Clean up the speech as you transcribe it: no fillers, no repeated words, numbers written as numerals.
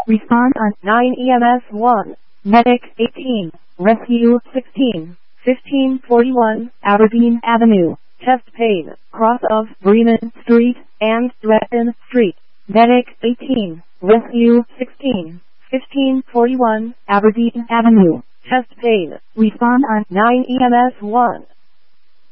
Respond on 9 EMS 1. Medic 18. Rescue 16. 1541 Aberdeen Avenue. Chest pain, cross of Bremen Street and Stratton Street. Medic 18. Rescue 16. 1541 Aberdeen Avenue. Chest pain. Respond on 9 EMS 1.